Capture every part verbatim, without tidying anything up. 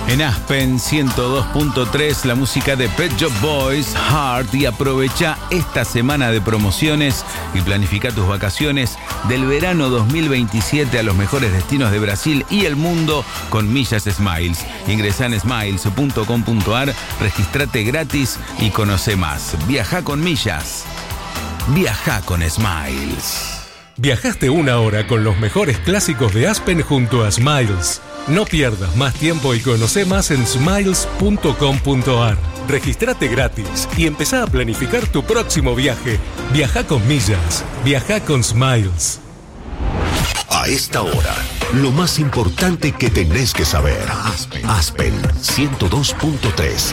En Aspen ciento dos punto tres, la música de Pet Shop Boys, Heart, y aprovecha esta semana de promociones y planifica tus vacaciones del verano dos mil veintisiete a los mejores destinos de Brasil y el mundo con Millas Smiles. Ingresá en smiles punto com punto ar, registrate gratis y conoce más. Viajá con millas. Viajá con Smiles. Viajaste una hora con los mejores clásicos de Aspen junto a Smiles. No pierdas más tiempo y conoce más en smiles punto com punto ar. Registrate gratis y empezá a planificar tu próximo viaje. Viajá con millas. Viajá con Smiles. A esta hora, lo más importante que tenés que saber. Aspen, Aspen ciento dos punto tres.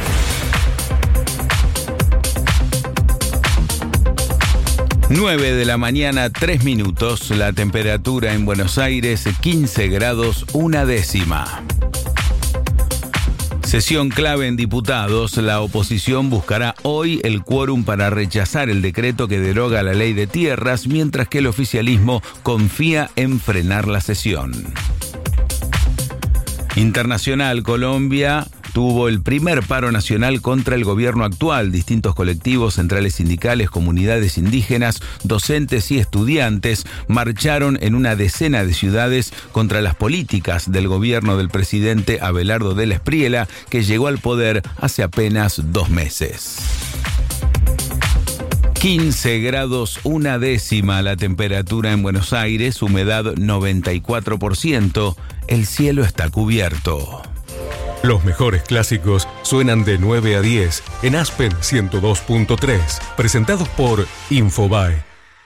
nueve de la mañana, tres minutos. La temperatura en Buenos Aires, quince grados, una décima. Sesión clave en diputados. La oposición buscará hoy el quórum para rechazar el decreto que deroga la ley de tierras, mientras que el oficialismo confía en frenar la sesión. Internacional, Colombia tuvo el primer paro nacional contra el gobierno actual. Distintos colectivos, centrales sindicales, comunidades indígenas, docentes y estudiantes marcharon en una decena de ciudades contra las políticas del gobierno del presidente Abelardo del Espriella, que llegó al poder hace apenas dos meses. quince grados, una décima la temperatura en Buenos Aires, humedad noventa y cuatro por ciento, el cielo está cubierto. Los mejores clásicos suenan de nueve a diez en Aspen ciento dos punto tres, presentados por Infobae.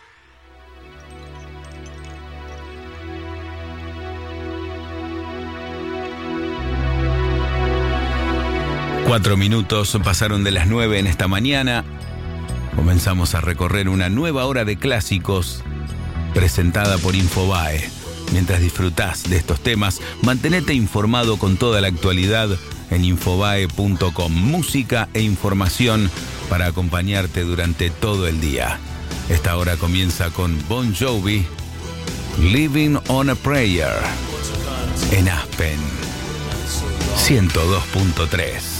Cuatro minutos pasaron de las nueve en esta mañana. Comenzamos a recorrer una nueva hora de clásicos presentada por Infobae. Mientras disfrutás de estos temas, mantenete informado con toda la actualidad en infobae punto com. Música e información para acompañarte durante todo el día. Esta hora comienza con Bon Jovi, Living on a Prayer, en Aspen ciento dos punto tres.